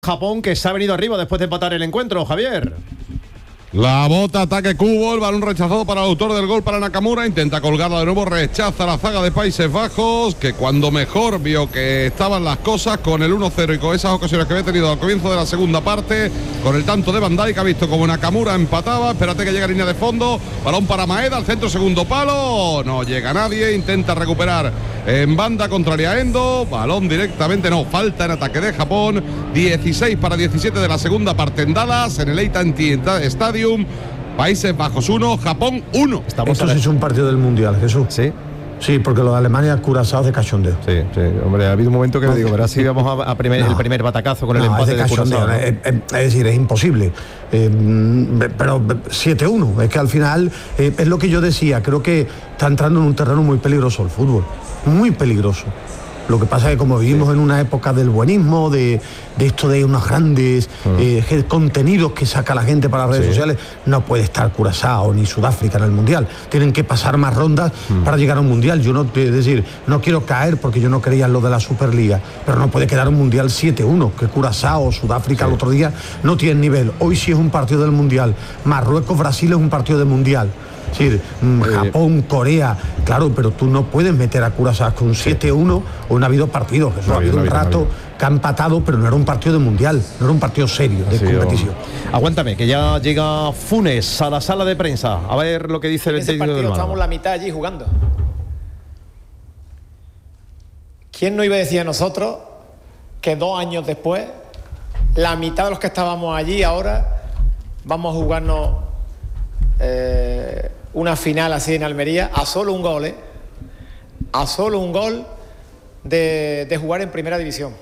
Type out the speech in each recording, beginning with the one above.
Japón, que se ha venido arriba después de empatar el encuentro, Javier. La bota, ataque Kubo, el balón rechazado para el autor del gol, para Nakamura, intenta colgarla de nuevo, rechaza la zaga de Países Bajos, que cuando mejor vio que estaban las cosas, con el 1-0 y con esas ocasiones que había tenido al comienzo de la segunda parte, con el tanto de Van Dijk, ha visto como Nakamura empataba, espérate que llega a línea de fondo, balón para Maeda, al centro, segundo palo, no llega nadie, intenta recuperar en banda contraria Endo, balón directamente, no, falta en ataque de Japón, 16-17 de la segunda parte en Dallas, en el AT&T Stadium. Países Bajos 1, Japón 1. Esto sí es un partido del Mundial, Jesús. Sí. Sí, porque los de Alemania Curazao de cachondeo. Sí, hombre, ha habido un momento que le digo, verás si vamos a el primer batacazo con el empate de Curazao, ¿no? Es decir, es imposible. Pero 7-1, es que al final es lo que yo decía, creo que está entrando en un terreno muy peligroso el fútbol, muy peligroso. Lo que pasa es que como vivimos en una época del buenismo, de esto de unos grandes contenidos que saca la gente para las redes sociales, no puede estar Curazao ni Sudáfrica en el Mundial. Tienen que pasar más rondas para llegar a un Mundial. Yo no, es decir, no quiero caer porque yo no creía en lo de la Superliga, pero no puede quedar un Mundial 7-1, que Curazao o Sudáfrica el otro día no tienen nivel. Hoy sí es un partido del Mundial. Marruecos-Brasil es un partido del Mundial. Es decir, Japón, Corea, claro, pero tú no puedes meter a Curazao con 7-1 o no ha habido partidos. Ha habido un rato que ha empatado, pero no era un partido de mundial, no era un partido serio de competición. Aguántame, que ya llega Funes a la sala de prensa. A ver lo que dice el técnico del Málaga. Estamos la mitad allí jugando. ¿Quién no iba a decir a nosotros que 2 años después, la mitad de los que estábamos allí ahora vamos a jugarnos una final así en Almería a solo un gol, a solo un gol de jugar en primera división?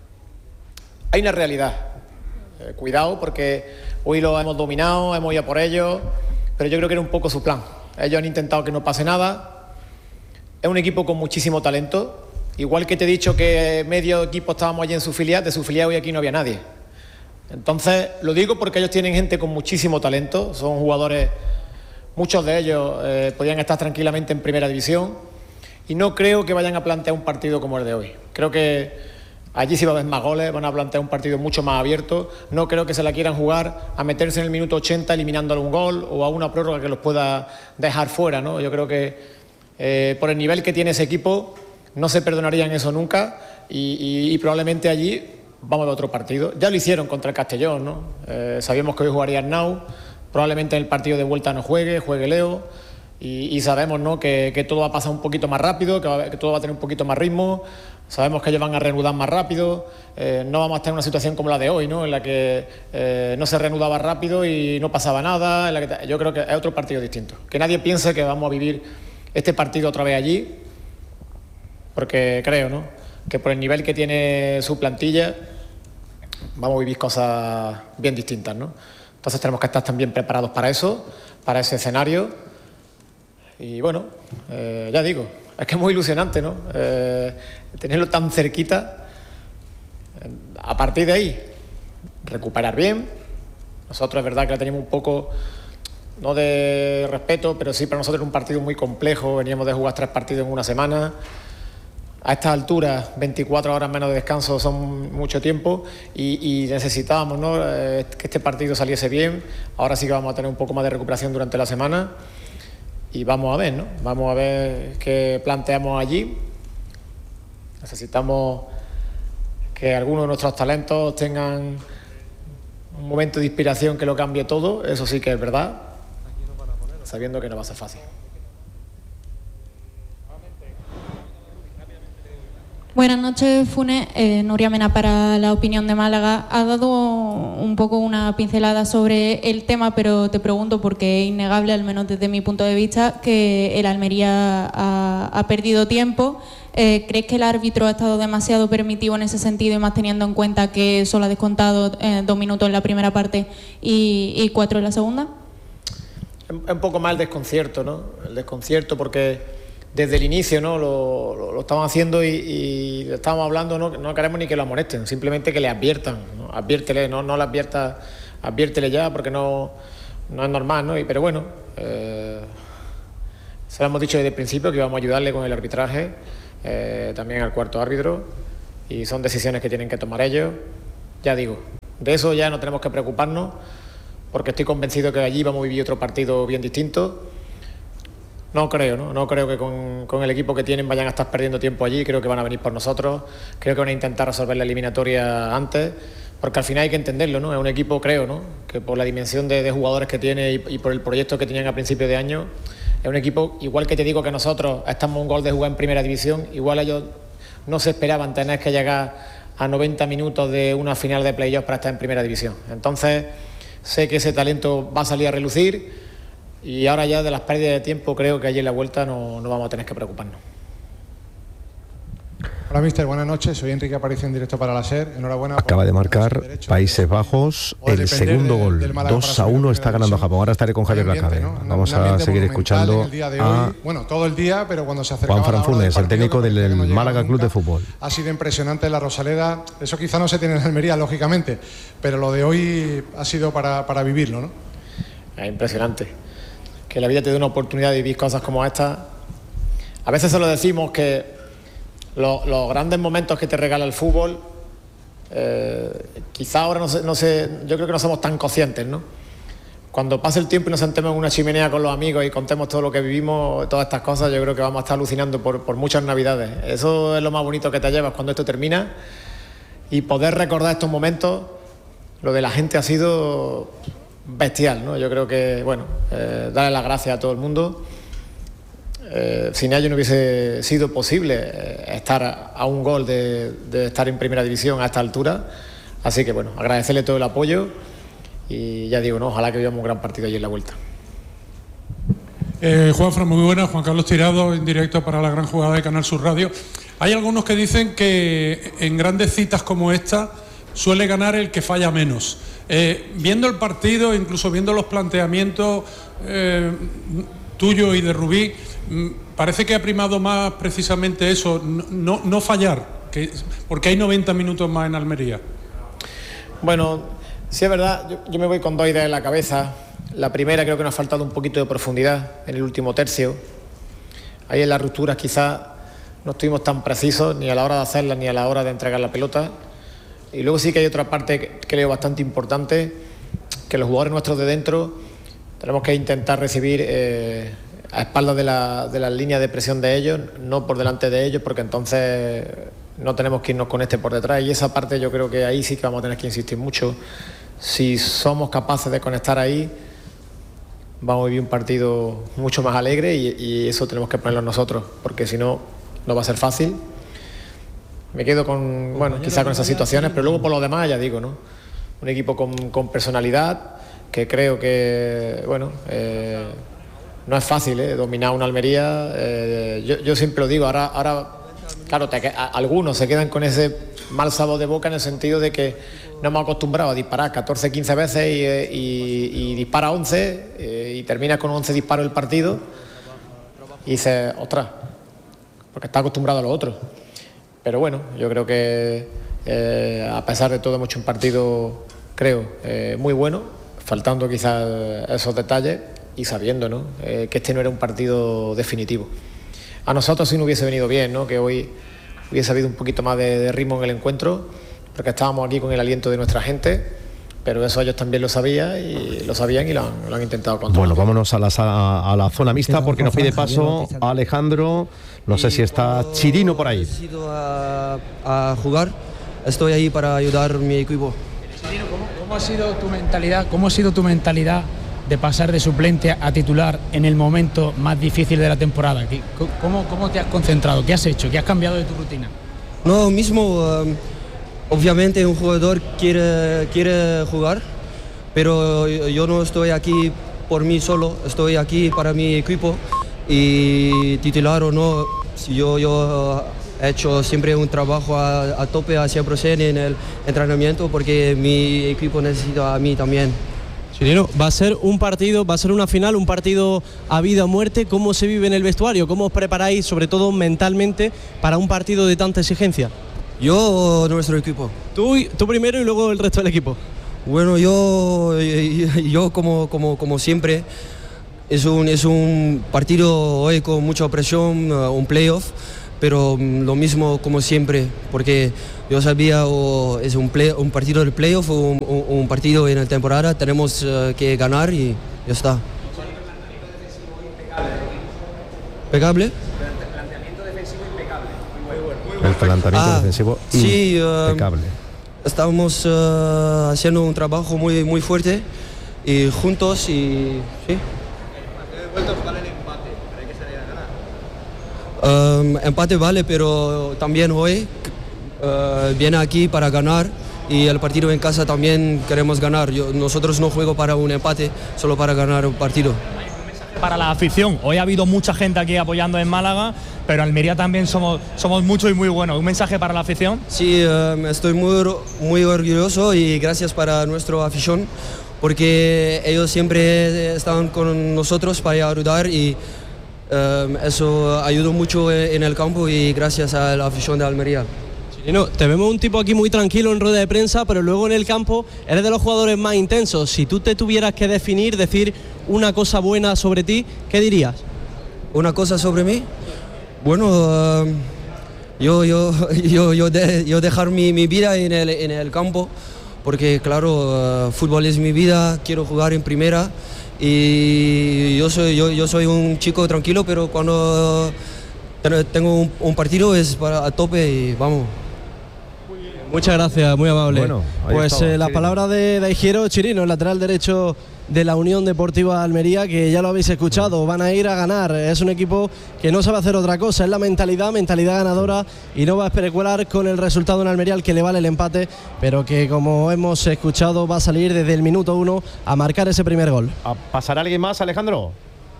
Hay una realidad, cuidado, porque hoy lo hemos dominado, hemos ido por ellos, pero yo creo que era un poco su plan. Ellos han intentado que no pase nada. Es un equipo con muchísimo talento, igual que te he dicho que medio equipo estábamos allí en su filial, de su filial hoy aquí no había nadie. Entonces lo digo porque ellos tienen gente con muchísimo talento, son jugadores, muchos de ellos podían estar tranquilamente en primera división, y no creo que vayan a plantear un partido como el de hoy. Creo que allí sí va a haber más goles, van a plantear un partido mucho más abierto. No creo que se la quieran jugar a meterse en el minuto 80 eliminándole un gol o a una prórroga que los pueda dejar fuera, ¿no? Yo creo que por el nivel que tiene ese equipo no se perdonarían eso nunca, y probablemente allí vamos a ver otro partido. Ya lo hicieron contra el Castellón, ¿no? Sabíamos que hoy jugaría Arnau, probablemente en el partido de vuelta no juegue Leo, y sabemos, ¿no?, que todo va a pasar un poquito más rápido, que todo va a tener un poquito más ritmo. Sabemos que ellos van a reanudar más rápido, no vamos a estar en una situación como la de hoy, ¿no?, en la que no se reanudaba rápido y no pasaba nada, en la que yo creo que es otro partido distinto. Que nadie piense que vamos a vivir este partido otra vez allí, porque creo, ¿no?, que por el nivel que tiene su plantilla vamos a vivir cosas bien distintas, ¿no? Entonces tenemos que estar también preparados para eso, para ese escenario. Y bueno, ya digo, es que es muy ilusionante, ¿no? Tenerlo tan cerquita. A partir de ahí, recuperar bien. Nosotros es verdad que la teníamos un poco, no de respeto, pero sí para nosotros era un partido muy complejo. Veníamos de jugar 3 partidos en una semana. A estas alturas, 24 horas menos de descanso son mucho tiempo, y necesitábamos, ¿no?, que este partido saliese bien. Ahora sí que vamos a tener un poco más de recuperación durante la semana y vamos a ver, ¿no? Vamos a ver qué planteamos allí. Necesitamos que algunos de nuestros talentos tengan un momento de inspiración que lo cambie todo, eso sí que es verdad, sabiendo que no va a ser fácil. Buenas noches, Funes. Nuria Mena para La Opinión de Málaga. Ha dado un poco una pincelada sobre el tema, pero te pregunto porque es innegable, al menos desde mi punto de vista, que el Almería ha perdido tiempo. ¿Crees que el árbitro ha estado demasiado permitivo en ese sentido, y más teniendo en cuenta que solo ha descontado 2 minutos en la primera parte y 4 en la segunda? Es un poco más el desconcierto, ¿no? El desconcierto porque desde el inicio, ¿no?, lo estaban haciendo y estábamos hablando, no queremos ni que lo amonesten, simplemente que le adviertan, ¿no? Adviértele, no le advierta, adviértele ya, porque no es normal, ¿no? Pero bueno, se lo hemos dicho desde el principio que íbamos a ayudarle con el arbitraje, también al cuarto árbitro, y son decisiones que tienen que tomar ellos. ya digo, de eso ya no tenemos que preocuparnos, porque estoy convencido que allí vamos a vivir otro partido bien distinto. No creo que con el equipo que tienen vayan a estar perdiendo tiempo allí. Creo que van a venir por nosotros, creo que van a intentar resolver la eliminatoria antes, porque al final hay que entenderlo, ¿no? Es un equipo, creo, ¿no?, que por la dimensión de jugadores que tiene y por el proyecto que tenían a principio de año, es un equipo, igual que te digo que nosotros estamos a un gol de jugar en primera división, igual ellos no se esperaban tener que llegar a 90 minutos de una final de playoffs para estar en primera división. Entonces sé que ese talento va a salir a relucir, y ahora ya de las pérdidas de tiempo creo que allí en la vuelta no vamos a tener que preocuparnos. Hola, míster, buenas noches. Soy Enrique Aparicio en directo para la SER. Enhorabuena. Acaba de marcar Países Bajos el segundo gol. 2-1 está ganando Japón. Ahora estaré con Javier Lacabe. Vamos a seguir escuchando a todo el día, pero cuando se acercaba Juan Fran Funes, el técnico del Málaga Club de Fútbol. Ha sido impresionante la Rosaleda. Eso quizá no se tiene en Almería, lógicamente, pero lo de hoy ha sido para vivirlo, ¿no? Es impresionante. Que la vida te dé una oportunidad de vivir cosas como esta. A veces se lo decimos que los grandes momentos que te regala el fútbol, quizá ahora no sé, yo creo que no somos tan conscientes, ¿no? Cuando pase el tiempo y nos sentemos en una chimenea con los amigos y contemos todo lo que vivimos, todas estas cosas, yo creo que vamos a estar alucinando por muchas navidades. Eso es lo más bonito que te llevas cuando esto termina, y poder recordar estos momentos. Lo de la gente ha sido bestial, ¿no? Yo creo que, bueno, darle las gracias a todo el mundo. Sin ello no hubiese sido posible estar a un gol de estar en primera división a esta altura. Así que, bueno, agradecerle todo el apoyo y ya digo, ¿no?, ojalá que vivamos un gran partido allí en la vuelta. Juanfran, muy buenas. Juan Carlos Tirado, en directo para la gran jugada de Canal Sur Radio. Hay algunos que dicen que en grandes citas como esta suele ganar el que falla menos. Viendo el partido, incluso viendo los planteamientos tuyo y de Rubí, parece que ha primado más precisamente eso, no fallar, porque hay 90 minutos más en Almería. Bueno, sí es verdad, yo me voy con dos ideas en la cabeza. La primera, creo que nos ha faltado un poquito de profundidad en el último tercio. Ahí en las rupturas quizás no estuvimos tan precisos ni a la hora de hacerlas ni a la hora de entregar la pelota. Y luego sí que hay otra parte que creo bastante importante, que los jugadores nuestros de dentro tenemos que intentar recibir a espaldas de las líneas de presión de ellos, no por delante de ellos, porque entonces no tenemos que irnos con este por detrás, y esa parte yo creo que ahí sí que vamos a tener que insistir mucho. Si somos capaces de conectar ahí, vamos a vivir un partido mucho más alegre, y eso tenemos que ponerlo nosotros, porque si no, no va a ser fácil. Me quedo con, bueno, quizá con esas situaciones, pero luego por lo demás, ya digo, ¿no?, un equipo con personalidad, que creo que, bueno, no es fácil dominar una Almería. Yo siempre lo digo, ahora claro, algunos se quedan con ese mal sabor de boca, en el sentido de que no hemos acostumbrado a disparar 14, 15 veces y dispara 11 y terminas con 11 disparos el partido y dices, ostras, porque está acostumbrado a lo otro. Pero bueno, yo creo que a pesar de todo hemos hecho un partido, creo, muy bueno, faltando quizás esos detalles y sabiendo, ¿no?, que este no era un partido definitivo. A nosotros sí nos hubiese venido bien, ¿no?, que hoy hubiese habido un poquito más de ritmo en el encuentro, porque estábamos aquí con el aliento de nuestra gente, pero eso ellos también lo sabían y lo han intentado controlar. Bueno, vámonos a la zona mixta, porque nos pide paso Alejandro. No sé si está Chirino por ahí. He ido a jugar, estoy ahí para ayudar a mi equipo. Chirino, ¿cómo ha sido tu mentalidad? ¿Cómo ha sido tu mentalidad de pasar de suplente a titular en el momento más difícil de la temporada? ¿Cómo te has concentrado? ¿Qué has hecho? ¿Qué has cambiado de tu rutina? No, mismo, obviamente un jugador quiere jugar, pero yo no estoy aquí por mí solo, estoy aquí para mi equipo, y titular o no, yo he hecho siempre un trabajo a tope, a 100% en el entrenamiento, porque mi equipo necesita a mí también. Chirino, va a ser un partido, va a ser una final, un partido a vida o muerte. ¿Cómo se vive en el vestuario? ¿Cómo os preparáis, sobre todo mentalmente, para un partido de tanta exigencia? ¿Yo o nuestro equipo? Tú primero y luego el resto del equipo. Bueno, yo como siempre, es un partido hoy con mucha presión, un playoff, pero lo mismo como siempre, porque yo sabía es un partido del playoff, un partido en la temporada, tenemos que ganar y ya está. ¿Impecable? El planteamiento defensivo impecable. Muy bueno. El planteamiento defensivo impecable. Estábamos haciendo un trabajo muy, muy fuerte y juntos y sí. Empate vale, pero también hoy viene aquí para ganar y el partido en casa también queremos ganar. Nosotros no juego para un empate, solo para ganar un partido. Para la afición, hoy ha habido mucha gente aquí apoyando en Málaga, pero Almería también somos muchos y muy buenos. ¿Un mensaje para la afición? Sí, estoy muy orgulloso y gracias para nuestra afición, porque ellos siempre están con nosotros para ayudar y eso ayudó mucho en el campo y gracias a la afición de Almería. Chirino, te vemos un tipo aquí muy tranquilo en rueda de prensa, pero luego en el campo eres de los jugadores más intensos. Si tú te tuvieras que decir una cosa buena sobre ti, ¿qué dirías? ¿Una cosa sobre mí? Bueno, yo dejar mi vida en el campo, porque claro, fútbol es mi vida, quiero jugar en primera. Y yo soy un chico tranquilo, pero cuando tengo un partido es a tope y vamos. Muchas gracias, muy amable. Bueno, pues las palabras de Daigiero Chirino, el lateral derecho de la Unión Deportiva Almería, que ya lo habéis escuchado, van a ir a ganar. Es un equipo que no sabe hacer otra cosa, es la mentalidad ganadora y no va a especular con el resultado en Almería, al que le vale el empate, pero que, como hemos escuchado, va a salir desde el minuto 1 a marcar ese primer gol. ¿Pasará alguien más, Alejandro?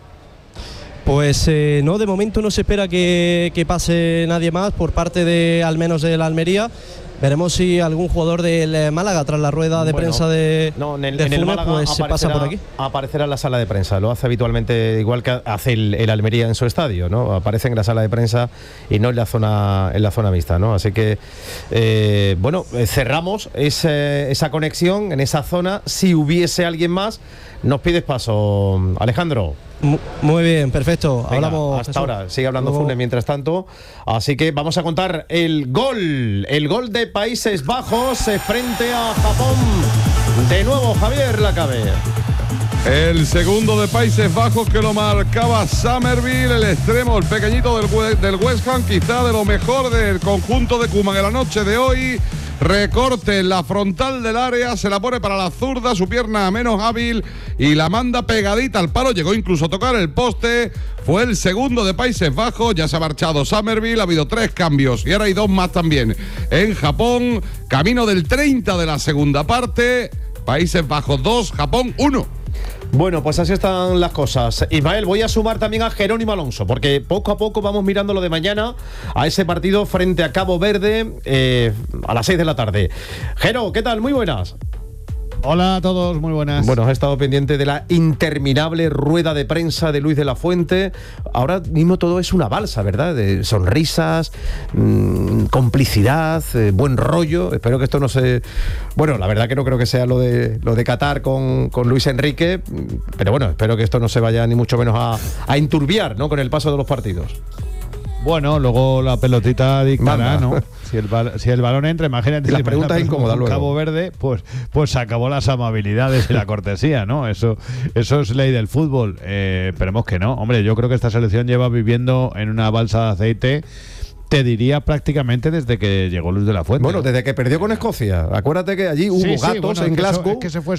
Pues no, de momento no se espera que pase nadie más por parte de, al menos, de la Almería. Veremos si algún jugador del Málaga, tras la rueda de prensa de el Málaga, pues se pasa por aquí. Aparecerá en la sala de prensa, lo hace habitualmente, igual que hace el Almería en su estadio, ¿no? Aparece en la sala de prensa y no en la zona mixta, ¿no? Así que cerramos esa conexión en esa zona. Si hubiese alguien más, nos pides paso, Alejandro. Muy bien, perfecto. Venga, hablamos hasta Jesús. ahora. Sigue hablando Funes mientras tanto. Así que vamos a contar el gol de Países Bajos frente a Japón. De nuevo, Javier Lacabe. El segundo de Países Bajos, que lo marcaba Summerville, el extremo, el pequeñito del West Ham, quizá de lo mejor del conjunto de Koeman en la noche de hoy. Recorte en la frontal del área, se la pone para la zurda, su pierna menos hábil y la manda pegadita al palo. Llegó incluso a tocar el poste. Fue el segundo de Países Bajos. Ya se ha marchado Summerville. Ha habido 3 cambios y ahora hay 2 más también en Japón. Camino del 30 de la segunda parte. Países Bajos 2, Japón 1. Bueno, pues así están las cosas. Ismael, voy a sumar también a Jerónimo Alonso, porque poco a poco vamos mirando lo de mañana, a ese partido frente a Cabo Verde a las 6 de la tarde. Jero, ¿qué tal? Muy buenas. Hola a todos, muy buenas. Bueno, has estado pendiente de la interminable rueda de prensa de Luis de la Fuente. Ahora mismo todo es una balsa, ¿verdad? De sonrisas, complicidad, buen rollo. Espero que esto no se... Bueno, la verdad que no creo que sea lo de Qatar con Luis Enrique, pero bueno, espero que esto no se vaya ni mucho menos a enturbiar, ¿no? Con el paso de los partidos. Bueno, luego la pelotita dictará, ¿no? Si el balón entra, imagínate. La pregunta es incómoda luego. Cabo Verde, pues se acabó las amabilidades y la cortesía, ¿no? Eso es ley del fútbol. Esperemos que no. Hombre, yo creo que esta selección lleva viviendo en una balsa de aceite, te diría, prácticamente desde que llegó Luis de la Fuente. Bueno, desde que perdió con Escocia. Acuérdate que allí hubo gatos en Glasgow.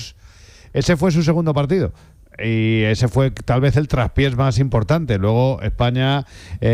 Ese fue su segundo partido. Y ese fue tal vez el traspiés más importante. Luego España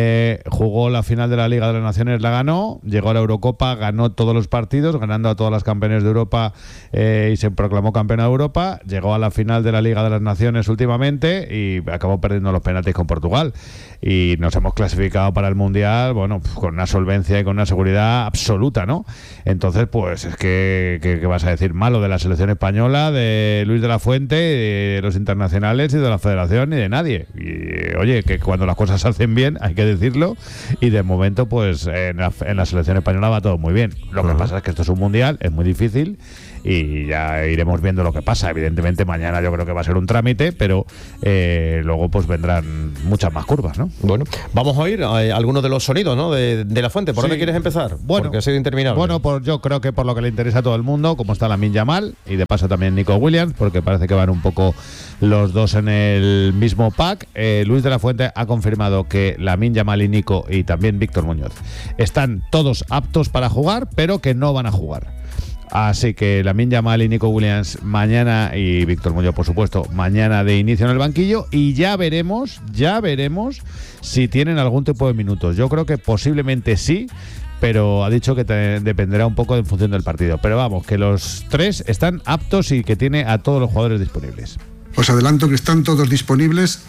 jugó la final de la Liga de las Naciones, la ganó, llegó a la Eurocopa, ganó todos los partidos, ganando a todas las campeones de Europa y se proclamó campeona de Europa. Llegó a la final de la Liga de las Naciones últimamente y acabó perdiendo los penaltis con Portugal. Y nos hemos clasificado para el Mundial, bueno, con una solvencia y con una seguridad absoluta, ¿no? Entonces, pues es que ¿qué vas a decir malo de la selección española, de Luis de la Fuente, de los internacionales y de la federación y de nadie? Y oye, que cuando las cosas se hacen bien hay que decirlo, y de momento pues en la selección española va todo muy bien. Lo que pasa es que esto es un mundial, es muy difícil y ya iremos viendo lo que pasa. Evidentemente mañana yo creo que va a ser un trámite, pero luego pues vendrán muchas más curvas, ¿no? Bueno, vamos a oír algunos de los sonidos, ¿no? de la fuente. ¿Por dónde quieres empezar? Bueno, porque ha sido interminable. Bueno, pues yo creo que por lo que le interesa a todo el mundo, como está Lamine Yamal y de paso también Nico Williams, porque parece que van un poco los dos en el mismo pack. Luis de la Fuente ha confirmado que Lamine Yamal y Nico y también Víctor Muñoz están todos aptos para jugar, pero que no van a jugar. Así que Lamine Yamal y Nico Williams mañana, y Víctor Muñoz por supuesto mañana de inicio en el banquillo, y ya veremos si tienen algún tipo de minutos. Yo creo que posiblemente sí, pero ha dicho que dependerá un poco en función del partido. Pero vamos, que los tres están aptos y que tiene a todos los jugadores disponibles. Os adelanto que están todos disponibles.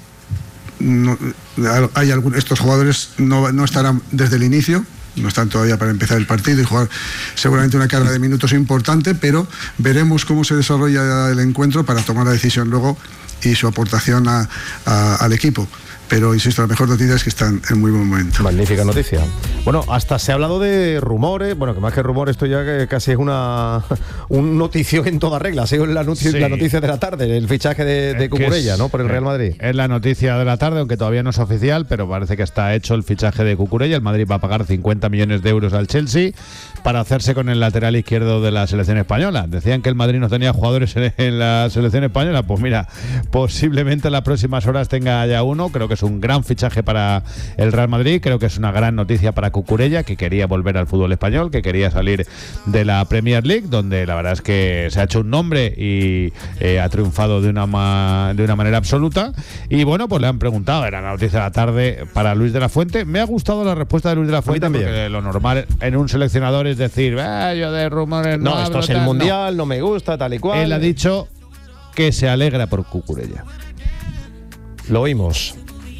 Estos jugadores no estarán desde el inicio, no están todavía para empezar el partido y jugar seguramente una carga de minutos importante, pero veremos cómo se desarrolla el encuentro para tomar la decisión luego y su aportación al equipo. Pero insisto, la mejor noticia es que están en muy buen momento. Magnífica noticia. Bueno, hasta se ha hablado de rumores, bueno, que más que rumores, esto ya que casi es un notición en toda regla. Ha sido la noticia de la tarde, el fichaje de Cucurella, ¿no? Por el Real Madrid. Es la noticia de la tarde, aunque todavía no es oficial, pero parece que está hecho el fichaje de Cucurella. El Madrid va a pagar 50 millones de euros al Chelsea para hacerse con el lateral izquierdo de la selección española. Decían que el Madrid no tenía jugadores en la selección española. Pues mira, posiblemente en las próximas horas tenga ya uno. Creo que es un gran fichaje para el Real Madrid. Creo que es una gran noticia para Cucurella, que quería volver al fútbol español, que quería salir de la Premier League, donde la verdad es que se ha hecho un nombre y ha triunfado de una manera absoluta. Y bueno, pues le han preguntado, era la noticia de la tarde para Luis de la Fuente. Me ha gustado la respuesta de Luis de la Fuente, porque lo normal en un seleccionador es decir, yo de rumores no, esto es el Mundial, no me gusta, tal y cual. Él ha dicho que se alegra por Cucurella. Lo oímos.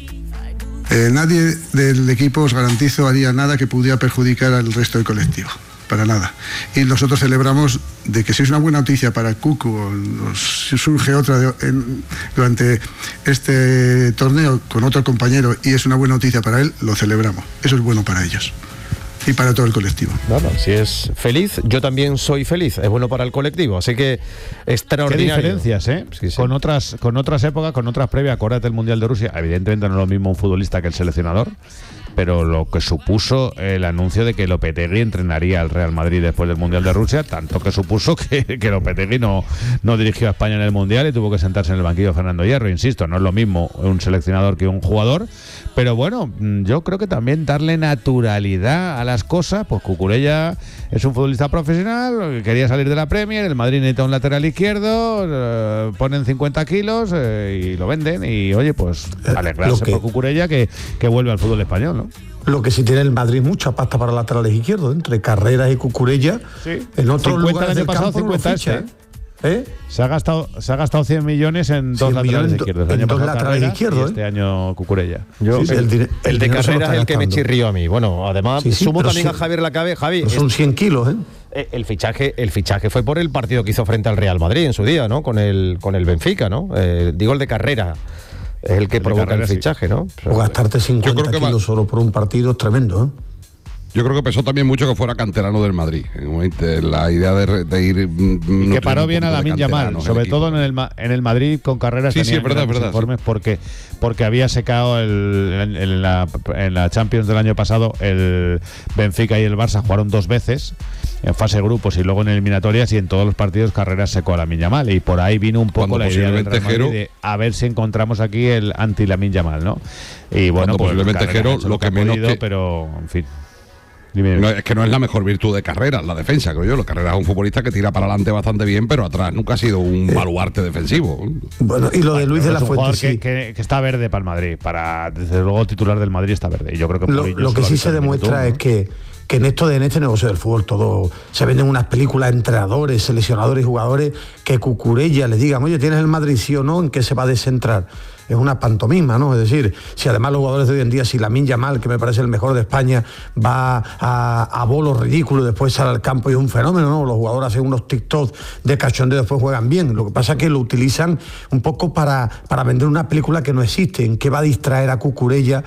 Nadie del equipo, os garantizo, haría nada que pudiera perjudicar al resto del colectivo, para nada. Y nosotros celebramos de que si es una buena noticia para Cucu, o si surge otra durante este torneo con otro compañero y es una buena noticia para él, lo celebramos. Eso es bueno para ellos y para todo el colectivo. Bueno, si es feliz, yo también soy feliz. Es bueno para el colectivo, así que extraordinario. Qué diferencias, ¿eh? Sí. Con otras épocas, con otras previas. Acuérdate del Mundial de Rusia. Evidentemente no es lo mismo un futbolista que el seleccionador, pero lo que supuso el anuncio de que Lopetegui entrenaría al Real Madrid después del Mundial de Rusia, tanto que supuso que Lopetegui no dirigió a España en el Mundial y tuvo que sentarse en el banquillo Fernando Hierro. Insisto, no es lo mismo un seleccionador que un jugador, pero bueno, yo creo que también darle naturalidad a las cosas. Pues Cucurella es un futbolista profesional, quería salir de la Premier, el Madrid necesita un lateral izquierdo, ponen 50 kilos y lo venden, y oye, pues alegrarse por Cucurella que vuelve al fútbol español, ¿no? Lo que sí tiene el Madrid, mucha pasta para laterales izquierdos, entre Carreras y Cucurella. Sí. En otros 50 lugares el año del pasado, campo 50 no ficha, Se ha gastado 100 millones en dos laterales izquierdos. En dos laterales izquierdos. Y este año Cucurella. El de Carreras es el que me chirrió a mí. Bueno, además sumo también a Javier Lacabe. Javi, son 100 kilos, El fichaje fue por el partido que hizo frente al Real Madrid en su día, ¿no? Con el Benfica, ¿no? Digo, el de Carrera es el que provoca el fichaje, ¿no? O gastarte 50 kilos solo por un partido es tremendo, Yo creo que pesó también mucho que fuera canterano del Madrid. La idea de ir... Y que paró bien a Lamine Yamal, sobre todo en el Madrid con Carreras. Sí, es verdad. Informes porque había secado en la Champions del año pasado. El Benfica y el Barça jugaron dos veces en fase de grupos y luego en eliminatorias, y en todos los partidos Carreras secó a Lamine Yamal, y por ahí vino un poco la idea del Real Madrid de a ver si encontramos aquí el anti-Lamine Yamal, ¿no? Y bueno, pues posiblemente Jero lo que menos podido, pero en fin. No, es que no es la mejor virtud de Carreras, la defensa, creo yo. La Carreras es un futbolista que tira para adelante bastante bien, pero atrás nunca ha sido un baluarte defensivo. Bueno, y lo de Luis de la Fuente, sí. Que está verde para el Madrid, desde luego titular del Madrid está verde. Y yo creo que lo que sí se demuestra es que en este negocio del fútbol todo se venden unas películas, entrenadores, seleccionadores y jugadores, que Cucurella les digan, oye, ¿tienes el Madrid sí o no? ¿En qué se va a descentrar? Es una pantomima, ¿no? Es decir, si además los jugadores de hoy en día, si Lamine Yamal, que me parece el mejor de España, va a bolos ridículos, después sale al campo y es un fenómeno, ¿no? Los jugadores hacen unos TikToks de cachondeo, después juegan bien. Lo que pasa es que lo utilizan un poco para vender una película que no existe. ¿En qué va a distraer a Cucurella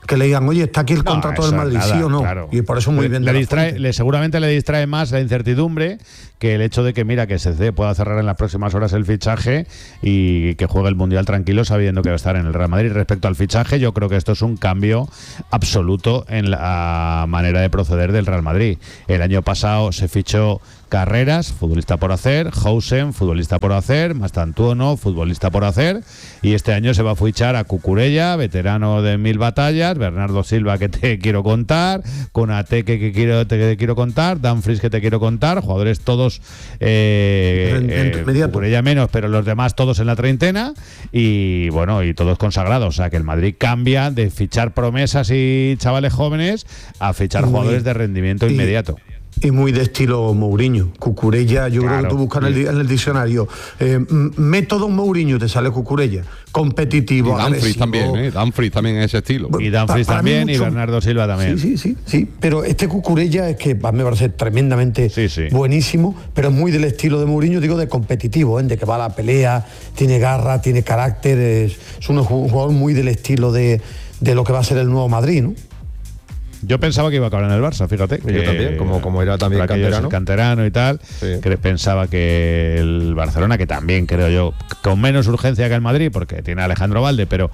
que le digan, oye, está aquí el contrato del Madrid, nada, sí o no. Claro. Y por eso muy bien. Seguramente le distrae más la incertidumbre que el hecho de que, mira, que SC pueda cerrar en las próximas horas el fichaje y que juegue el Mundial tranquilo sabiendo que va a estar en el Real Madrid. Respecto al fichaje, yo creo que esto es un cambio absoluto en la manera de proceder del Real Madrid. El año pasado se fichó Carreras, futbolista por hacer, Hausen, futbolista por hacer, Mastantuono, futbolista por hacer, y este año se va a fichar a Cucurella, veterano de 1000 batallas, Bernardo Silva, que te quiero contar, Konate, que te quiero contar, Dumfries, que te quiero contar, jugadores todos Cucurella menos, pero los demás todos en la treintena, y bueno, y todos consagrados. O sea que el Madrid cambia de fichar promesas y chavales jóvenes a fichar jugadores de rendimiento inmediato. Y muy de estilo Mourinho. Cucurella, yo creo que tú buscas en el diccionario método Mourinho, te sale Cucurella. Competitivo, y Dumfries también, Dumfries también en ese estilo. Y Dumfries también, y Bernardo Silva también. Sí. Pero este Cucurella es que me parece tremendamente buenísimo, pero es muy del estilo de Mourinho, digo, de competitivo, de que va a la pelea, tiene garra, tiene carácter, es un jugador muy del estilo de lo que va a ser el nuevo Madrid, ¿no? Yo pensaba que iba a acabar en el Barça, fíjate. Yo también, como era también canterano y tal, que pensaba que el Barcelona, que también creo yo, con menos urgencia que el Madrid, porque tiene a Alejandro Valde, pero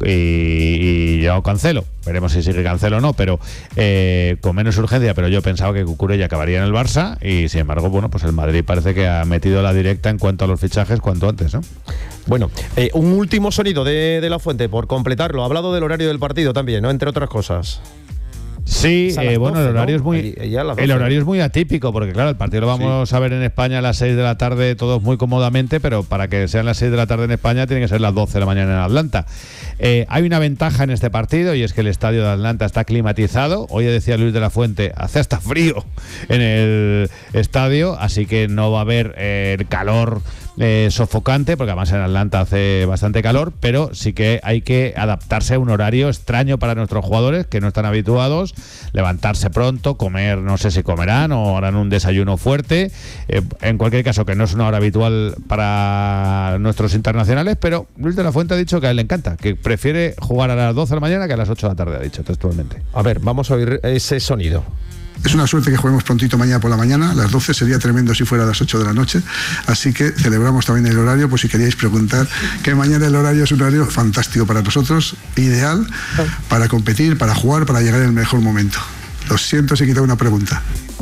y Joao Cancelo, veremos si sigue Cancelo o no, pero con menos urgencia, pero yo pensaba que Cucurella acabaría en el Barça, y sin embargo, bueno, pues el Madrid parece que ha metido la directa en cuanto a los fichajes cuanto antes, ¿no? Bueno, un último sonido de La Fuente, por completarlo. Ha hablado del horario del partido también, ¿no? Entre otras cosas. Sí, bueno, el horario, el horario es muy atípico, porque claro, el partido lo vamos a ver en España a las 6 de la tarde, todos muy cómodamente, pero para que sean las 6 de la tarde en España tiene que ser las 12 de la mañana en Atlanta. Hay una ventaja en este partido, y es que el estadio de Atlanta está climatizado. Hoy decía Luis de la Fuente, hace hasta frío en el estadio, así que no va a haber el calor sofocante, porque además en Atlanta hace bastante calor, pero sí que hay que adaptarse a un horario extraño para nuestros jugadores que no están habituados, levantarse pronto, comer, no sé si comerán o harán un desayuno fuerte, en cualquier caso que no es una hora habitual para nuestros internacionales, pero Luis de la Fuente ha dicho que a él le encanta, que prefiere jugar a las 12 de la mañana que a las 8 de la tarde, ha dicho textualmente. A ver, vamos a oír ese sonido. Es una suerte que juguemos prontito mañana por la mañana, a las 12, sería tremendo si fuera a las 8 de la noche, así que celebramos también el horario, pues si queríais preguntar, que mañana el horario es un horario fantástico para nosotros, ideal para competir, para jugar, para llegar en el mejor momento. Lo siento si he quitado una pregunta.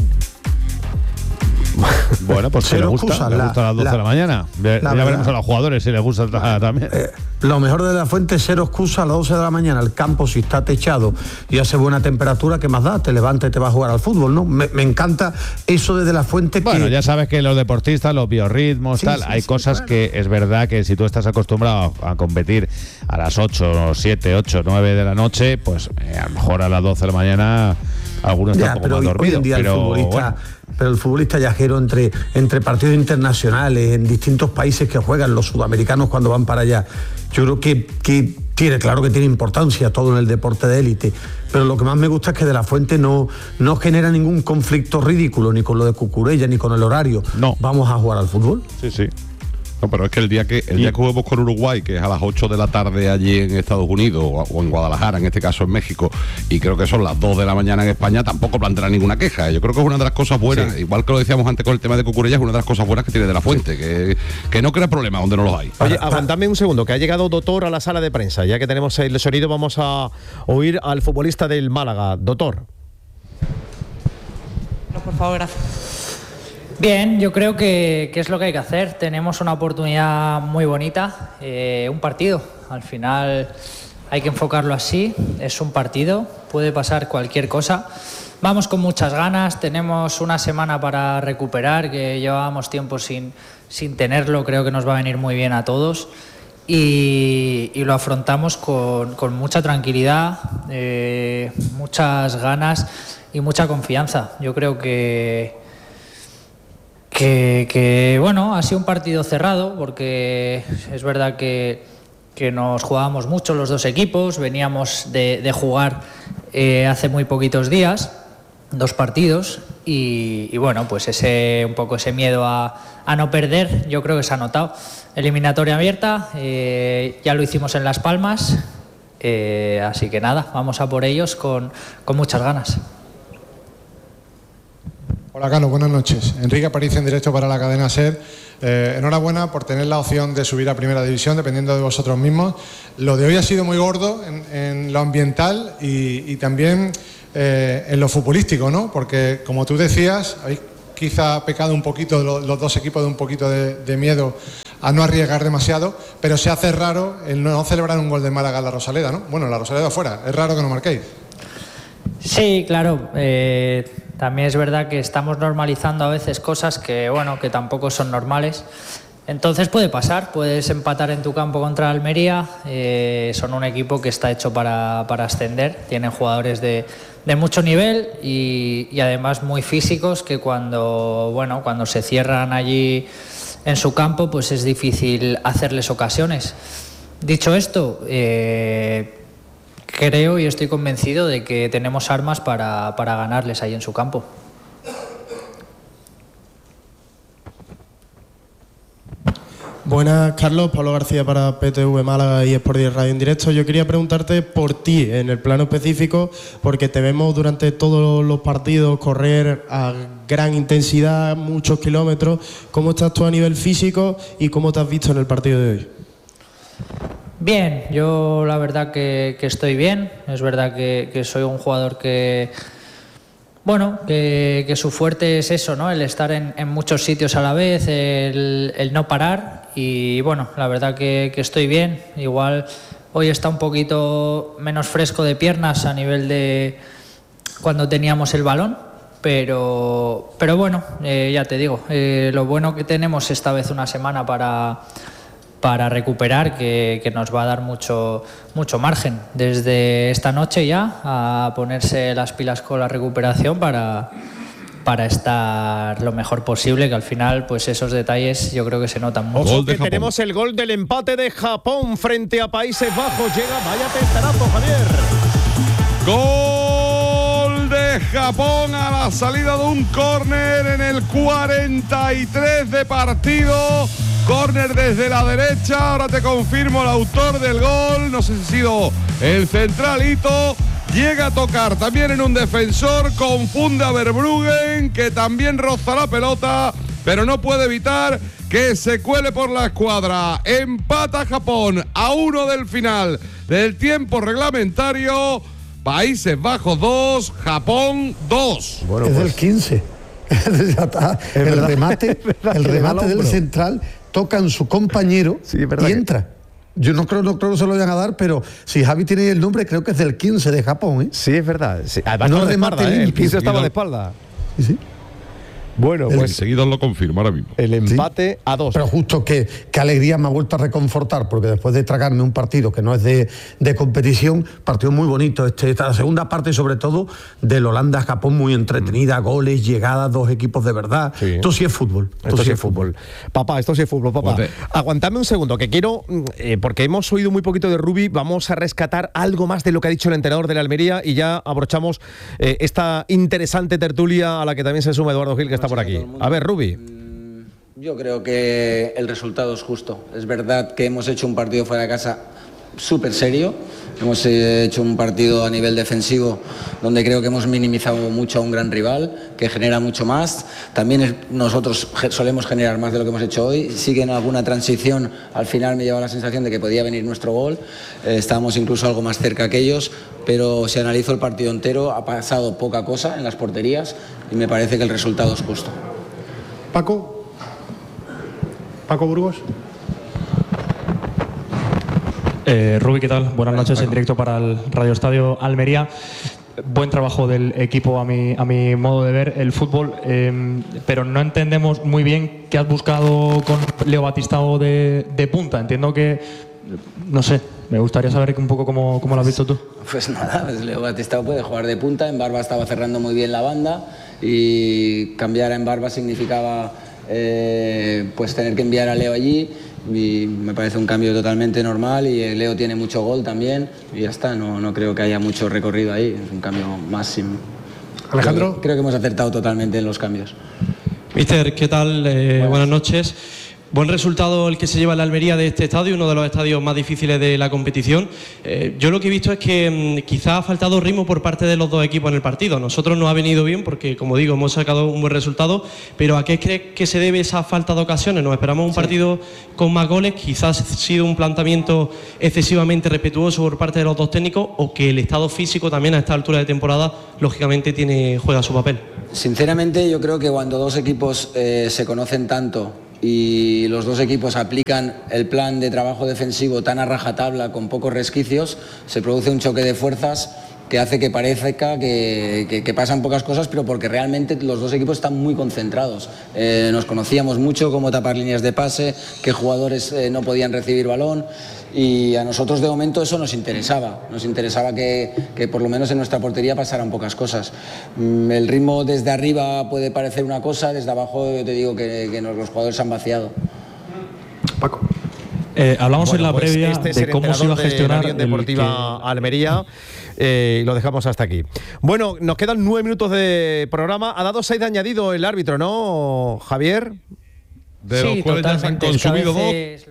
Bueno, pues si le gusta a las 12 de la mañana. Ya veremos a los jugadores si les gusta también. Lo mejor de La Fuente es cero excusa a las 12 de la mañana. El campo, si está techado y hace buena temperatura, ¿qué más da? Te levantas y te vas a jugar al fútbol, ¿no? Me encanta eso de La Fuente. Bueno, ya sabes que los deportistas, los biorritmos, hay cosas que es verdad que si tú estás acostumbrado a competir a las 8, 7, 8, 9 de la noche, pues a lo mejor a las 12 de la mañana algunos están un poco más dormidos. Pero el futbolista viajero entre partidos internacionales en distintos países que juegan, los sudamericanos cuando van para allá, yo creo que claro que tiene importancia todo en el deporte de élite, pero lo que más me gusta es que De la Fuente no genera ningún conflicto ridículo, ni con lo de Cucurella, ni con el horario. No. Vamos a jugar al fútbol. Sí. No, pero es que el día que juguemos con Uruguay, que es a las 8 de la tarde allí en Estados Unidos o en Guadalajara, en este caso en México, y creo que son las 2 de la mañana en España, tampoco planteará ninguna queja. Yo creo que es una de las cosas buenas, igual que lo decíamos antes con el tema de Cucurella, es una de las cosas buenas que tiene De la Fuente, que no crea problemas donde no los hay. Oye, aguantadme un segundo, que ha llegado Doctor a la sala de prensa. Ya que tenemos el sonido, vamos a oír al futbolista del Málaga. Doctor. No, por favor, gracias. Bien, yo creo que es lo que hay que hacer. Tenemos una oportunidad muy bonita, un partido. Al final hay que enfocarlo así, es un partido, puede pasar cualquier cosa. Vamos con muchas ganas, tenemos una semana para recuperar, que llevábamos tiempo sin tenerlo, creo que nos va a venir muy bien a todos. Y lo afrontamos con mucha tranquilidad, muchas ganas y mucha confianza. Yo creo que bueno, ha sido un partido cerrado, porque es verdad que nos jugábamos mucho los dos equipos, veníamos de jugar hace muy poquitos días, 2 partidos, y bueno, pues un poco ese miedo a no perder, yo creo que se ha notado. Eliminatoria abierta, ya lo hicimos en Las Palmas, Así que nada, vamos a por ellos con muchas ganas. Hola Carlos, buenas noches. Enrique Aparicio en directo para la cadena SER. Enhorabuena por tener la opción de subir a Primera División, dependiendo de vosotros mismos. Lo de hoy ha sido muy gordo en lo ambiental y también en lo futbolístico, ¿no? Porque, como tú decías, habéis quizá pecado un poquito, los dos equipos, de un poquito de miedo a no arriesgar demasiado, pero se hace raro el no celebrar un gol de Málaga en la Rosaleda, ¿no? Bueno, la Rosaleda fuera, es raro que no marquéis. Sí, claro. También es verdad que estamos normalizando a veces cosas que, bueno, que tampoco son normales. Entonces puede pasar, puedes empatar en tu campo contra Almería. Son un equipo que está hecho para ascender, tienen jugadores de mucho nivel y además muy físicos, que cuando se cierran allí en su campo, pues es difícil hacerles ocasiones. Dicho esto, creo y estoy convencido de que tenemos armas para ganarles ahí en su campo. Buenas, Carlos. Pablo García para PTV Málaga y Sport 10 Radio en directo. Yo quería preguntarte por ti, en el plano específico, porque te vemos durante todos los partidos correr a gran intensidad, muchos kilómetros. ¿Cómo estás tú a nivel físico y cómo te has visto en el partido de hoy? Bien, yo la verdad que estoy bien. Es verdad que soy un jugador que su fuerte es eso, ¿no? El estar en muchos sitios a la vez, el no parar. Y bueno, la verdad que estoy bien. Igual hoy está un poquito menos fresco de piernas a nivel de cuando teníamos el balón. Pero bueno, ya te digo, lo bueno que tenemos esta vez una semana para recuperar, que nos va a dar mucho margen desde esta noche ya a ponerse las pilas con la recuperación para estar lo mejor posible, que al final pues esos detalles yo creo que se notan mucho. Ojo que tenemos el gol del empate de Japón frente a Países Bajos. Llega, vaya testarazo, Javier. Gol de Japón a la salida de un córner en el 43 de partido. Córner desde la derecha, ahora te confirmo el autor del gol, no sé si ha sido el centralito, llega a tocar también en un defensor, confunde a Verbruggen, que también roza la pelota, pero no puede evitar que se cuele por la escuadra. Empata Japón a 1 del final del tiempo reglamentario. Países Bajos 2, Japón 2. Bueno, es del 15. Ya está. El remate del central toca en su compañero y entra. Yo no creo que se lo vayan a dar, pero si Javi tiene el nombre, creo que es del 15 de Japón, ¿eh? Sí, es verdad. Sí. Además, no remate limpio. El 15 estaba de espalda. Sí. Bueno, pues enseguida lo confirma ahora mismo. El empate a 2. Pero justo qué alegría me ha vuelto a reconfortar, porque después de tragarme un partido que no es de competición, partido muy bonito. Esta segunda parte, sobre todo, del Holanda-Japón, muy entretenida, goles, llegadas, dos equipos de verdad. Sí. Esto sí es fútbol. Esto sí es fútbol. Papá, esto sí es fútbol, papá. Pues aguantadme un segundo, que quiero, porque hemos oído muy poquito de Rubi, vamos a rescatar algo más de lo que ha dicho el entrenador de la Almería y ya abrochamos esta interesante tertulia a la que también se suma Eduardo Gil, que está por aquí. A ver, Rubi. Yo creo que el resultado es justo. Es verdad que hemos hecho un partido fuera de casa súper serio. Hemos hecho un partido a nivel defensivo donde creo que hemos minimizado mucho a un gran rival que genera mucho más. También nosotros solemos generar más de lo que hemos hecho hoy. Sí que en alguna transición al final me lleva la sensación de que podía venir nuestro gol. Estábamos incluso algo más cerca que ellos, pero si analizo el partido entero ha pasado poca cosa en las porterías y me parece que el resultado es justo. Paco Burgos. Rubi, ¿qué tal? Buenas noches, en directo para el Radio Estadio Almería. Buen trabajo del equipo a mi modo de ver el fútbol, pero no entendemos muy bien qué has buscado con Leo Batistao de punta. Entiendo que, no sé, me gustaría saber un poco cómo lo has visto tú. Pues nada, Leo Batistao puede jugar de punta. En Barba estaba cerrando muy bien la banda y cambiar a Barba significaba pues tener que enviar a Leo allí. Y me parece un cambio totalmente normal y Leo tiene mucho gol también y ya está, no creo que haya mucho recorrido ahí, es un cambio más. Alejandro. Creo que hemos acertado totalmente en los cambios. Mister, ¿qué tal? Buenas noches. Buen resultado el que se lleva la Almería de este estadio, uno de los estadios más difíciles de la competición. Yo lo que he visto es que quizá ha faltado ritmo por parte de los dos equipos en el partido. A nosotros nos ha venido bien porque, como digo, hemos sacado un buen resultado, pero ¿a qué crees que se debe esa falta de ocasiones? Nos esperamos un partido con más goles, quizás ha sido un planteamiento excesivamente respetuoso por parte de los dos técnicos, o que el estado físico también a esta altura de temporada lógicamente juega su papel. Sinceramente, yo creo que cuando dos equipos se conocen tanto y los dos equipos aplican el plan de trabajo defensivo tan a rajatabla, con pocos resquicios, se produce un choque de fuerzas que hace que parezca que pasan pocas cosas, pero porque realmente los dos equipos están muy concentrados. Nos conocíamos mucho, cómo tapar líneas de pase, qué jugadores no podían recibir balón, y a nosotros de momento eso nos interesaba que por lo menos en nuestra portería pasaran pocas cosas. El ritmo desde arriba puede parecer una cosa, desde abajo yo te digo que los jugadores se han vaciado. Paco. Hablamos en la previa de cómo se iba a gestionar la Unión Deportiva Almería, y lo dejamos hasta aquí. Bueno, nos quedan 9 minutos de programa. Ha dado 6 de añadido el árbitro, ¿no, Javier? De los cuales ya se han consumido 2.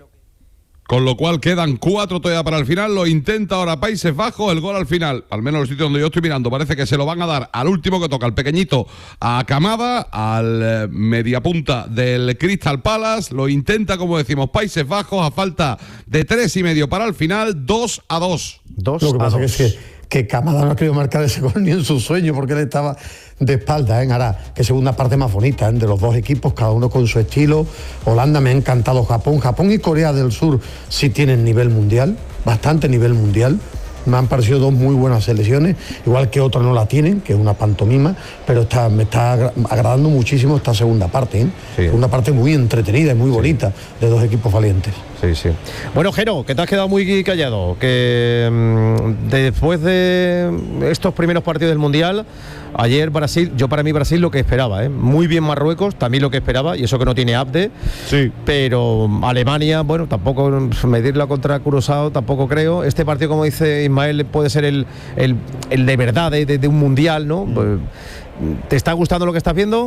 Con lo cual quedan 4 todavía para el final. Lo intenta ahora Países Bajos. El gol al final, al menos en el sitio donde yo estoy mirando, parece que se lo van a dar al último que toca, al pequeñito, a Camada, al mediapunta del Crystal Palace. Lo intenta, como decimos, Países Bajos, a falta de 3,5 para el final. 2-2. Lo que pasa es que Camada no ha querido marcar ese gol ni en su sueño, porque él estaba de espalda. Ahora, que segunda parte más bonita, de los dos equipos, cada uno con su estilo. Holanda, me ha encantado Japón y Corea del Sur sí tienen nivel mundial, bastante nivel mundial. Me han parecido dos muy buenas selecciones, igual que otras no la tienen, que es una pantomima, pero me está agradando muchísimo esta segunda parte, Sí. Una parte muy entretenida y muy bonita, de dos equipos valientes. Sí. Bueno, Jero, que te has quedado muy callado, que después de estos primeros partidos del Mundial, ayer para mí Brasil lo que esperaba, muy bien Marruecos, también lo que esperaba, y eso que no tiene Abde, sí. Pero Alemania, bueno, tampoco medirla contra Curazao, tampoco creo. Este partido, como dice Ismael, puede ser el de verdad de un Mundial, ¿no? ¿Te está gustando lo que estás viendo?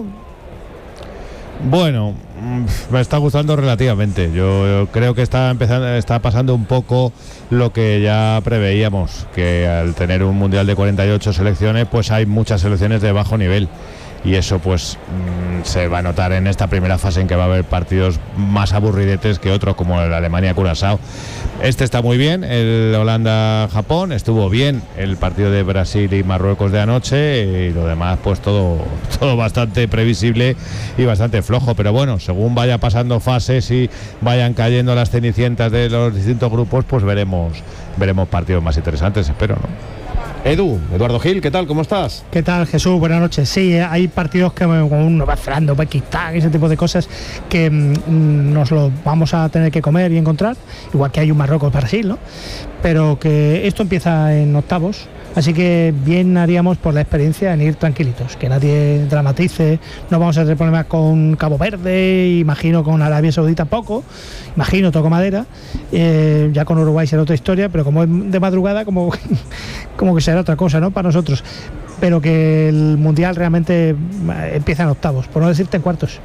Bueno, me está gustando relativamente. Yo creo que está pasando un poco lo que ya preveíamos, que al tener un mundial de 48 selecciones, pues hay muchas selecciones de bajo nivel. Y eso pues se va a notar en esta primera fase, en que va a haber partidos más aburridetes que otros, como el Alemania-Curazao. Este está muy bien, el Holanda-Japón, estuvo bien el partido de Brasil y Marruecos de anoche, y lo demás pues todo bastante previsible y bastante flojo. Pero bueno, según vaya pasando fases y vayan cayendo las cenicientas de los distintos grupos, pues veremos partidos más interesantes, espero, ¿no? Eduardo Gil, ¿qué tal? ¿Cómo estás? ¿Qué tal, Jesús? Buenas noches. Sí, hay partidos que como Nueva Zelanda, Pakistán, ese tipo de cosas que nos los vamos a tener que comer y encontrar, igual que hay un Marruecos-Brasil, ¿no? Pero que esto empieza en octavos, así que bien haríamos por la experiencia en ir tranquilitos, que nadie dramatice. No vamos a tener problemas con Cabo Verde, imagino con Arabia Saudí tampoco, toco madera, ya con Uruguay será otra historia, pero como es de madrugada, como que será otra cosa, ¿no?, para nosotros. Pero que el Mundial realmente empieza en octavos, por no decirte en cuartos.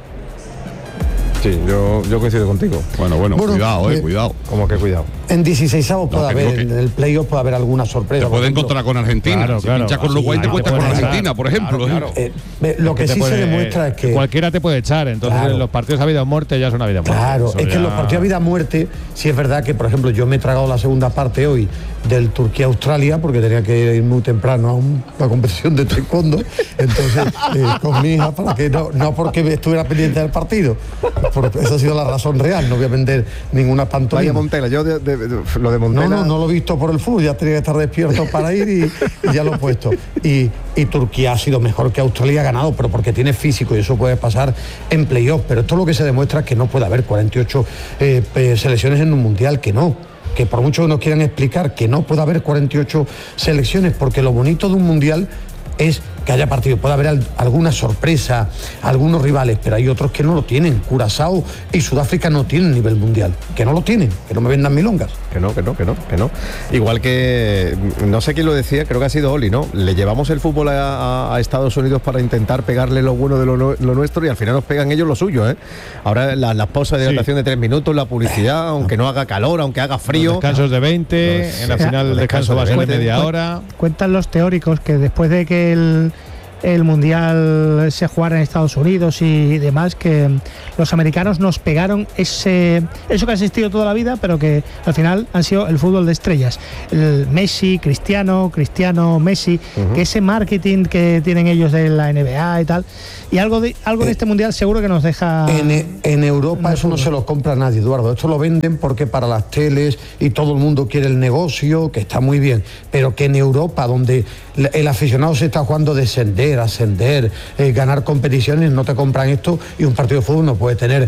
Sí, yo coincido contigo. Bueno, cuidado. ¿Cómo que cuidado? En 16avos puede haber, en el playoff puede haber alguna sorpresa. Te puede encontrar con Argentina. Claro, si pinchas con Uruguay, te cuentas con Argentina, por ejemplo. Claro. Lo que sí se demuestra es que cualquiera te puede echar, entonces los partidos a vida o muerte ya son a vida o muerte. Claro, eso es que los partidos a vida o muerte, sí es verdad que, por ejemplo, yo me he tragado la segunda parte hoy del Turquía-Australia, porque tenía que ir muy temprano a una competición de taekwondo, entonces con mi hija, para que no porque estuviera pendiente del partido, porque esa ha sido la razón real, no voy a vender ninguna pantomima. Vaya Montela, yo lo de Montela... No lo he visto por el fútbol, ya tenía que estar despierto para ir y ya lo he puesto. Y Turquía ha sido mejor que Australia, ha ganado, pero porque tiene físico, y eso puede pasar en playoff. Pero esto lo que se demuestra es que no puede haber 48 selecciones en un mundial, que por mucho que nos quieran explicar que no puede haber 48 selecciones, porque lo bonito de un mundial es que haya partido. Puede haber alguna sorpresa, algunos rivales, pero hay otros que no lo tienen. Curazao y Sudáfrica no tienen nivel mundial, que no lo tienen, que no me vendan milongas. Que no. Igual que, no sé quién lo decía, creo que ha sido Oli, ¿no? Le llevamos el fútbol a Estados Unidos para intentar pegarle lo bueno de lo nuestro y al final nos pegan ellos lo suyo, ¿eh? Ahora las pausas de hidratación de 3 minutos, la publicidad, aunque no haga calor, aunque haga frío. Los descansos de 20, en la final del descanso va a ser media hora. Cuentan los teóricos que después de que el Mundial se jugara en Estados Unidos y demás, que los americanos nos pegaron eso que ha existido toda la vida, pero que al final han sido el fútbol de estrellas. El Messi, Cristiano, Messi, que ese marketing que tienen ellos de la NBA y tal, y algo en este Mundial seguro que nos deja... En Europa eso no se lo compra nadie, Eduardo. Esto lo venden porque para las teles y todo el mundo quiere el negocio, que está muy bien, pero que en Europa, donde el aficionado se está jugando descender, ascender, ganar competiciones, no te compran esto, y un partido de fútbol no puede tener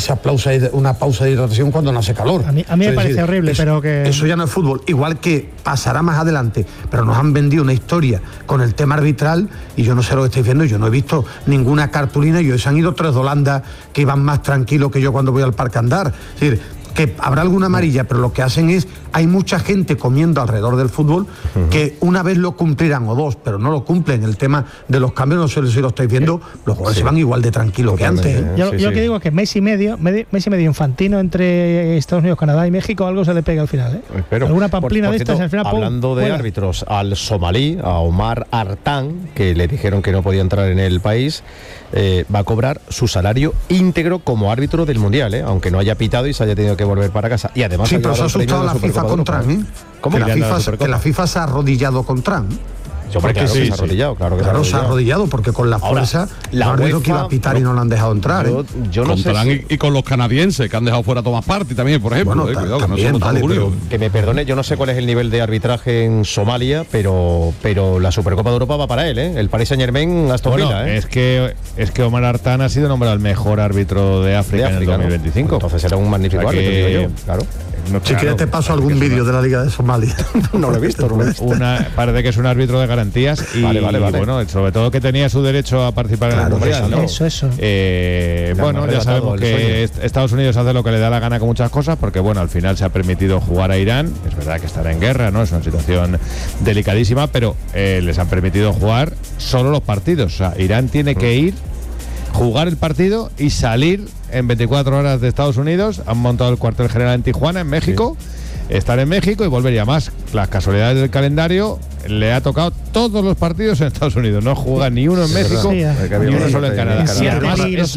una pausa de hidratación cuando no hace calor. A mí me parece horrible, pero que... Eso ya no es fútbol, igual que pasará más adelante, pero nos han vendido una historia con el tema arbitral y yo no sé lo que estáis viendo, yo no he visto ninguna cartulina y hoy se han ido 3 de Holanda que iban más tranquilos que yo cuando voy al parque a andar. Es decir, que habrá alguna amarilla, pero lo que hacen es, hay mucha gente comiendo alrededor del fútbol que una vez lo cumplirán o dos, pero no lo cumplen. El tema de los cambios, no sé si lo estáis viendo, los jugadores se van igual de tranquilos que antes. Yo lo que digo es que Messi medio Infantino entre Estados Unidos, Canadá y México, algo se le pega al final, ¿eh? Pero, alguna pamplina de estas al final. Hablando de árbitros, al somalí, a Omar Artán, que le dijeron que no podía entrar en el país, va a cobrar su salario íntegro como árbitro del Mundial, aunque no haya pitado y se haya tenido que volver para casa. Y además sí, pero se ha asustado la FIFA con Trump, ¿eh? ¿Cómo? Que la FIFA se ha arrodillado con Trump. Claro se ha arrodillado, se ha arrodillado porque con la fuerza la UEFA, que iba a pitar y no lo han dejado entrar. Yo no sé y con los canadienses que han dejado fuera a Thomas Partey también, por ejemplo. Bueno, cuidado, también, que no vale, pero... Que me perdone, yo no sé cuál es el nivel de arbitraje en Somalia, pero la Supercopa de Europa va para él, ¿eh? El Paris Saint-Germain hasta es que Omar Artán ha sido nombrado el mejor árbitro de África en el 2025. ¿no? Entonces era un magnífico árbitro, digo yo, claro. Si quieres te paso algún vídeo de la Liga de Somalia. No lo he visto. Parece que es un árbitro de garantías y, vale. bueno, sobre todo que tenía su derecho a participar en el Mundial, ¿no? Eso. Bueno, ya sabemos que Estados Unidos hace lo que le da la gana con muchas cosas, porque bueno, al final se ha permitido jugar a Irán. Es verdad que estará en guerra, ¿no? Es una situación delicadísima, pero les han permitido jugar solo los partidos. O sea, Irán tiene que ir, jugar el partido y salir en 24 horas de Estados Unidos. Han montado el cuartel general en Tijuana, en México. Estar en México y volver ya más. Las casualidades del calendario, le ha tocado todos los partidos en Estados Unidos. No juega ni uno en México, ni uno solo en Canadá. Y además es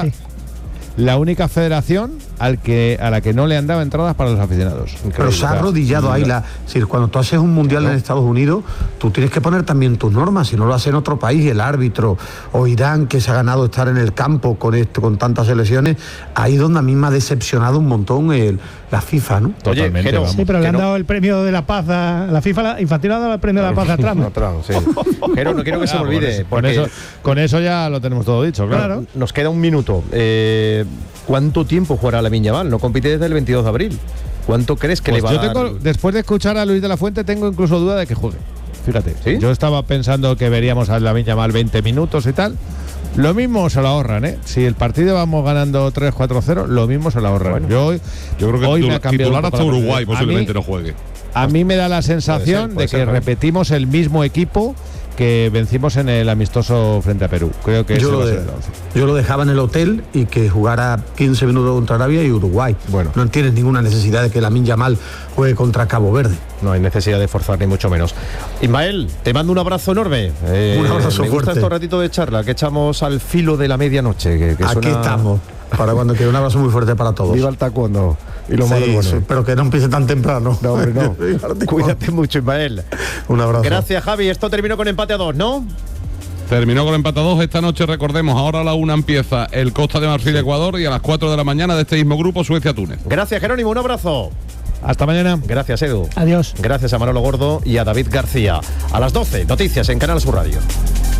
la única federación a la que no le han dado entradas para los aficionados. Pero se ha arrodillado ahí cuando tú haces un mundial en Estados Unidos, tú tienes que poner también tus normas. Si no lo hace en otro país, el árbitro o Irán, que se ha ganado estar en el campo con tantas selecciones, ahí donde a mí me ha decepcionado un montón la FIFA, ¿no? Totalmente. Oye, sí, pero le han dado el premio de la paz la FIFA, Infantino ha dado el premio de la paz a Trump. Sí. Pero no quiero que se me olvide. Con eso ya lo tenemos todo dicho, claro. Nos queda un minuto. ¿Cuánto tiempo jugará Lamine Yamal? No compite desde el 22 de abril. ¿Cuánto crees que le va a dar? Después de escuchar a Luis de la Fuente, tengo incluso duda de que juegue. Fíjate, ¿sí? Yo estaba pensando que veríamos a Lamine Yamal 20 minutos y tal. Lo mismo se lo ahorran, ¿eh? Si el partido vamos ganando 3-4-0, lo mismo se lo ahorran. Bueno, yo creo que hoy me ha titular hasta Uruguay posiblemente no juegue. A mí me da la sensación de que repetimos el mismo equipo que vencimos en el amistoso frente a Perú. Creo que yo lo dejaba en el hotel y que jugara 15 minutos contra Arabia y Uruguay. Bueno, no tienes ninguna necesidad de que Lamine Yamal juegue contra Cabo Verde. No hay necesidad de forzar ni mucho menos. Ismael, te mando un abrazo enorme. Un abrazo me gusta fuerte. Estos ratitos de charla que echamos al filo de la medianoche. Que aquí estamos. Para cuando quiera, un abrazo muy fuerte para todos. Viva el taekwondo y lo malo bueno. Sí, pero que no empiece tan temprano. No, hombre, no. Cuídate mucho, Ismael. Un abrazo. Gracias, Javi. Esto terminó con empate a 2, ¿no? Terminó con empate a 2 esta noche, recordemos, ahora a la 1 empieza el Costa de Marfil Ecuador y a las 4 de la mañana de este mismo grupo Suecia-Túnez. Gracias, Jerónimo, un abrazo. Hasta mañana. Gracias, Edu. Adiós. Gracias a Manolo Gordo y a David García. A las 12, noticias en Canal Sur Radio.